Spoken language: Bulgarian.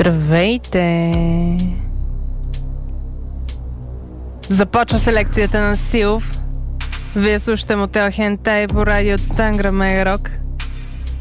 Здравейте! Започва селекцията на Силв. Вие слушате Мотел Хентай по радиото Тангра Мегарок.